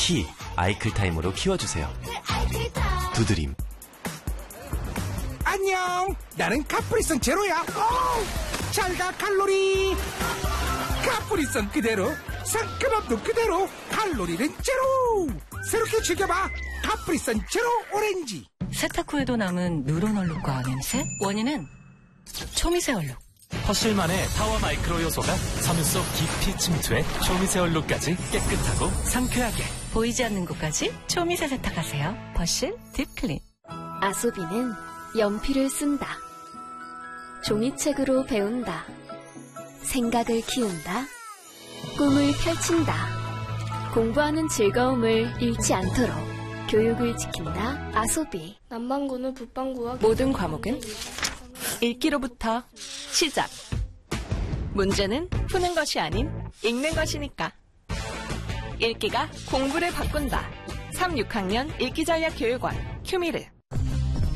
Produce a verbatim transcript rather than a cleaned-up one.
특히 아이클타임으로 키워주세요. 두드림. 안녕, 나는 카프리선 제로야. 잘가 칼로리. 카프리선 그대로, 상큼함도 그대로, 칼로리는 제로. 새롭게 즐겨봐, 카프리선 제로 오렌지. 세탁 후에도 남은 누런 얼룩과 냄새? 원인은 초미세 얼룩. 퍼실만의 타워 마이크로 요소가 섬유 속 깊이 침투해 초미세 얼룩까지 깨끗하고 상쾌하게. 보이지 않는 곳까지 초미세 세탁하세요. 퍼실 딥클린. 아소비는 연필을 쓴다. 종이책으로 배운다. 생각을 키운다. 꿈을 펼친다. 공부하는 즐거움을 잃지 않도록 교육을 지킨다. 아소비. 남반구는 북반구와 모든 과목은 읽기로부터 시작. 문제는 푸는 것이 아닌 읽는 것이니까. 읽기가 공부를 바꾼다. 삼, 육 학년 읽기전략교육원 큐미르.